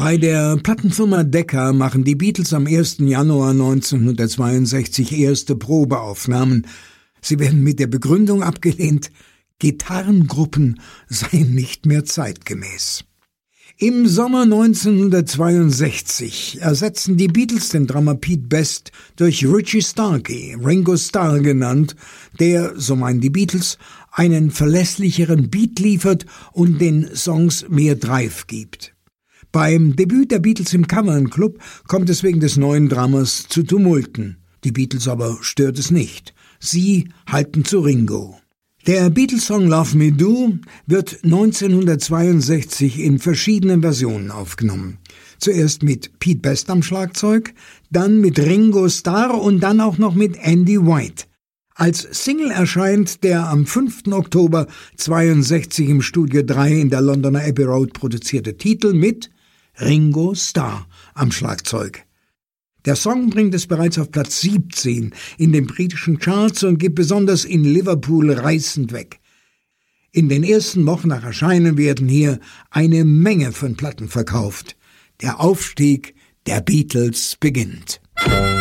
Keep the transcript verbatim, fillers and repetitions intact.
Bei der Plattenfirma Decca machen die Beatles am ersten Januar neunzehnhundertzweiundsechzig erste Probeaufnahmen. Sie werden mit der Begründung abgelehnt, Gitarrengruppen seien nicht mehr zeitgemäß. Im Sommer neunzehnhundertzweiundsechzig ersetzen die Beatles den Drummer Pete Best durch Richie Starkey, Ringo Starr genannt, der, so meinen die Beatles, einen verlässlicheren Beat liefert und den Songs mehr Drive gibt. Beim Debüt der Beatles im Cavern Club kommt es wegen des neuen Drummers zu Tumulten. Die Beatles aber stört es nicht. Sie halten zu Ringo. Der Beatles-Song Love Me Do wird neunzehnhundertzweiundsechzig in verschiedenen Versionen aufgenommen. Zuerst mit Pete Best am Schlagzeug, dann mit Ringo Starr und dann auch noch mit Andy White. Als Single erscheint der am fünften Oktober zweiundsechzig im Studio drei in der Londoner Abbey Road produzierte Titel mit Ringo Starr am Schlagzeug. Der Song bringt es bereits auf Platz siebzehn in den britischen Charts und geht besonders in Liverpool reißend weg. In den ersten Wochen nach Erscheinen werden hier eine Menge von Platten verkauft. Der Aufstieg der Beatles beginnt.